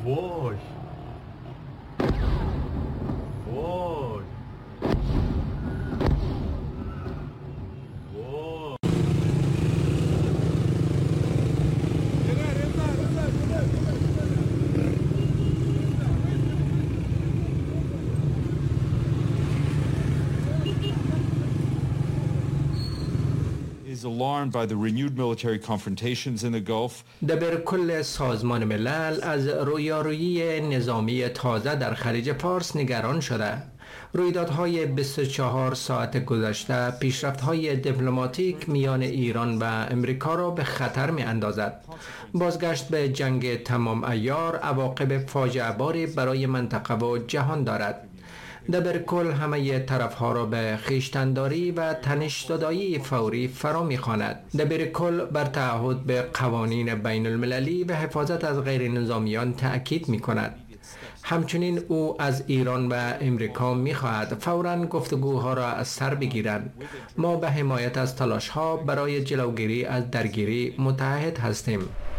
وای وای وای. Is alarmed by the renewed military confrontations in the Gulf. دبیر کل سازمان ملل از رویارویی نظامی تازه در خلیج فارس نگران شده. رویدادهای 24 ساعت گذشته پیشرفت‌های دیپلماتیک میان ایران و امریکا را به خطر می اندازد. بازگشت به جنگ تمام عیار عواقب فاجعه باری برای منطقه و جهان دارد. دبیر کل همه طرفها را به خویشتن‌داری و تنش‌زدایی فوری فرا می‌خواند. دبیر کل بر تعهد به قوانین بین المللی و حفاظت از غیر نظامیان تأکید می‌کند. همچنین او از ایران و امریکا می‌خواهد فوراً گفتگوها را از سر بگیرند. ما به حمایت از تلاش‌ها برای جلوگیری از درگیری متعهد هستیم.